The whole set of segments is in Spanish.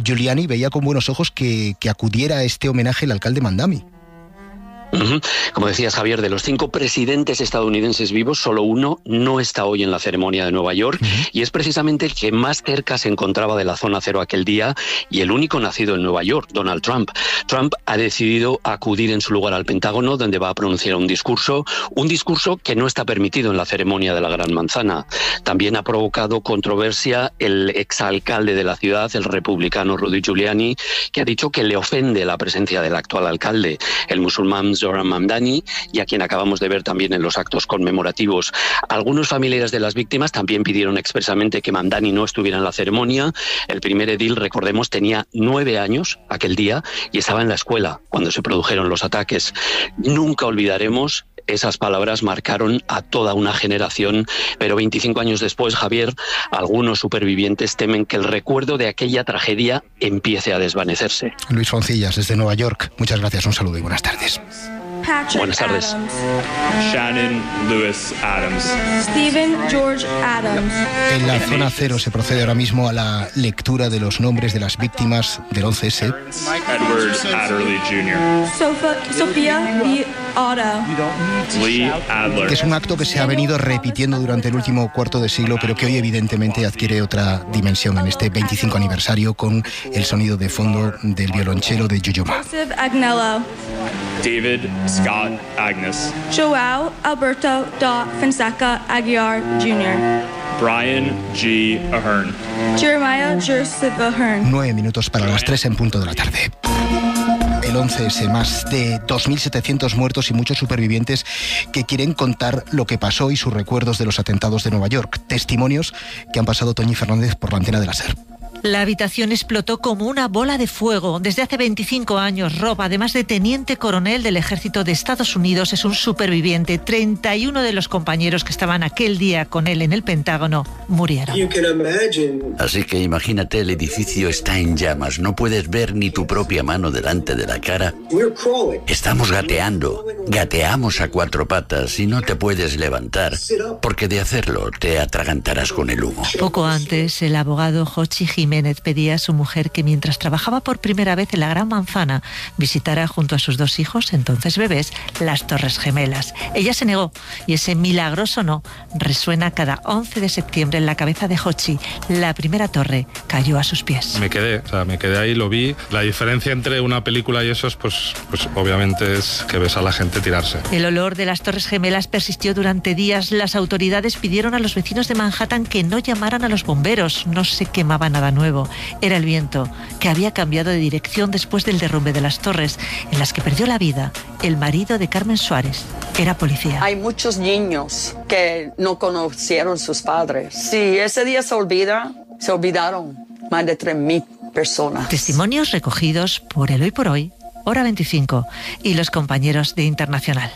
Giuliani veía con buenos ojos que acudiera a este homenaje el alcalde Mamdani. Como decías, Javier, de los 5 presidentes estadounidenses vivos, solo uno no está hoy en la ceremonia de Nueva York, y es precisamente el que más cerca se encontraba de la zona cero aquel día y el único nacido en Nueva York, Donald Trump. Trump ha decidido acudir en su lugar al Pentágono, donde va a pronunciar un discurso que no está permitido en la ceremonia de la Gran Manzana. También ha provocado controversia el exalcalde de la ciudad, el republicano Rudy Giuliani, que ha dicho que le ofende la presencia del actual alcalde, el musulmán Zohran Mamdani, y a quien acabamos de ver también en los actos conmemorativos. Algunos familiares de las víctimas también pidieron expresamente que Mamdani no estuviera en la ceremonia. El primer edil, recordemos, tenía 9 años aquel día y estaba en la escuela cuando se produjeron los ataques. Nunca olvidaremos. Esas palabras marcaron a toda una generación, pero 25 años después, Javier, algunos supervivientes temen que el recuerdo de aquella tragedia empiece a desvanecerse. Luis Foncillas, desde Nueva York, muchas gracias, un saludo y buenas tardes. Buenas tardes. Adams. Shannon Lewis Adams. Stephen George Adams. En la zona cero se procede ahora mismo a la lectura de los nombres de las víctimas del 11S. Edward Adderley Jr. Sophia B. Otto. Lee Adler. Es un acto que se ha venido repitiendo durante el último cuarto de siglo, pero que hoy evidentemente adquiere otra dimensión en este 25 aniversario con el sonido de fondo del violonchelo de Jujuma. Joseph Agnello. David Scott Agnes. Joao Alberto da Fonseca Aguiar Jr. Brian G. Ahern. Jeremiah Joseph Ahern. 9 minutos para las 3 en punto de la tarde. El 11S, más de 2.700 muertos y muchos supervivientes que quieren contar lo que pasó y sus recuerdos de los atentados de Nueva York. Testimonios que han pasado Toñi Fernández por la antena de la SER. La habitación explotó como una bola de fuego. Desde hace 25 años, Rob, además de teniente coronel del Ejército de Estados Unidos, es un superviviente. 31 de los compañeros que estaban aquel día con él en el Pentágono murieron. Así que imagínate, el edificio está en llamas. No puedes ver ni tu propia mano delante de la cara. Estamos gateando. Gateamos a 4 patas y no te puedes levantar, porque de hacerlo te atragantarás con el humo. Poco antes, el abogado Jochi Jiménez pedía a su mujer que mientras trabajaba por primera vez en la Gran Manzana visitara junto a sus 2 hijos, entonces bebés, las Torres Gemelas. Ella se negó y ese milagroso no resuena cada 11 de septiembre en la cabeza de Jochi. La primera torre cayó a sus pies. Me quedé ahí, lo vi. La diferencia entre una película y esos, pues obviamente es que ves a la gente tirarse. El olor de las Torres Gemelas persistió durante días. Las autoridades pidieron a los vecinos de Manhattan que no llamaran a los bomberos. No se quemaba nada nuevo. Era el viento, que había cambiado de dirección después del derrumbe de las torres, en las que perdió la vida el marido de Carmen Suárez. Era policía. Hay muchos niños que no conocieron sus padres. Si ese día se olvidaron más de 3,000 personas. Testimonios recogidos por El Hoy por Hoy, Hora 25 y los compañeros de Internacional.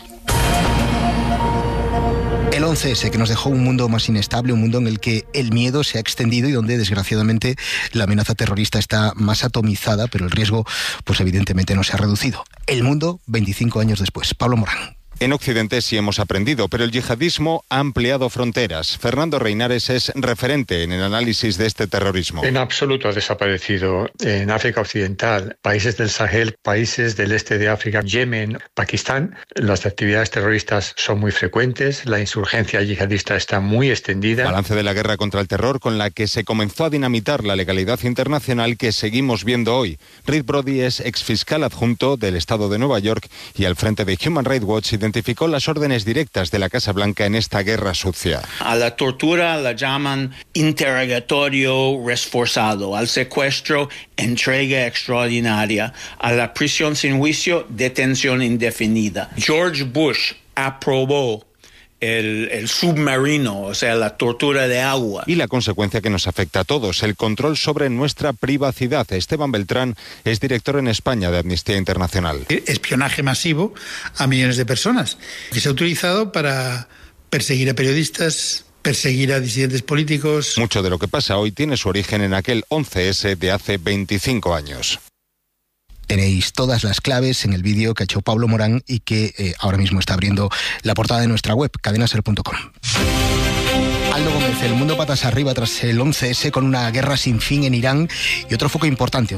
El 11S, que nos dejó un mundo más inestable, un mundo en el que el miedo se ha extendido y donde desgraciadamente la amenaza terrorista está más atomizada, pero el riesgo pues evidentemente no se ha reducido. El mundo 25 años después. Pablo Morán. En Occidente sí hemos aprendido, pero el yihadismo ha ampliado fronteras. Fernando Reinares es referente en el análisis de este terrorismo. En absoluto ha desaparecido en África Occidental, países del Sahel, países del este de África, Yemen, Pakistán. Las actividades terroristas son muy frecuentes, la insurgencia yihadista está muy extendida. Balance de la guerra contra el terror con la que se comenzó a dinamitar la legalidad internacional que seguimos viendo hoy. Reed Brody es exfiscal adjunto del Estado de Nueva York y al frente de Human Rights Watch identificó las órdenes directas de la Casa Blanca en esta guerra sucia. A la tortura la llaman interrogatorio reforzado, al secuestro entrega extraordinaria, a la prisión sin juicio detención indefinida. George Bush aprobó el submarino, o sea, la tortura de agua. Y la consecuencia que nos afecta a todos, el control sobre nuestra privacidad. Esteban Beltrán es director en España de Amnistía Internacional. Espionaje masivo a millones de personas, que se ha utilizado para perseguir a periodistas, perseguir a disidentes políticos. Mucho de lo que pasa hoy tiene su origen en aquel 11S de hace 25 años. Tenéis todas las claves en el vídeo que ha hecho Pablo Morán y que ahora mismo está abriendo la portada de nuestra web, cadenaser.com. Aldo Gómez, el mundo patas arriba tras el 11S con una guerra sin fin en Irán y otro foco importante.